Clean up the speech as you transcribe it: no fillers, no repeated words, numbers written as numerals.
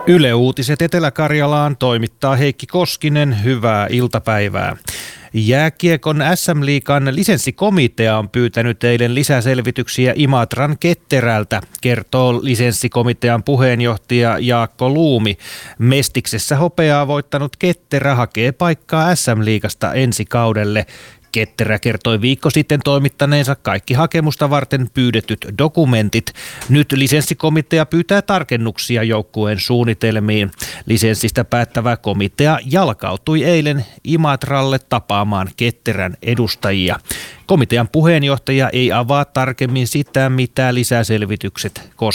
Yle Uutiset Etelä-Karjalaan toimittaa Heikki Koskinen. Hyvää iltapäivää. Jääkiekon SM-liigan lisenssikomitea on pyytänyt eilen lisäselvityksiä Imatran Ketterältä, kertoo lisenssikomitean puheenjohtaja Jaakko Luumi. Mestiksessä hopeaa voittanut Ketterä hakee paikkaa SM-liigasta ensi kaudelle. Ketterä kertoi viikko sitten toimittaneensa kaikki hakemusta varten pyydetyt dokumentit. Nyt lisenssikomitea pyytää tarkennuksia joukkueen suunnitelmiin. Lisenssistä päättävä komitea jalkautui eilen Imatralle tapaamaan Ketterän edustajia. Komitean puheenjohtaja ei avaa tarkemmin sitä, mitä lisäselvitykset koskevat.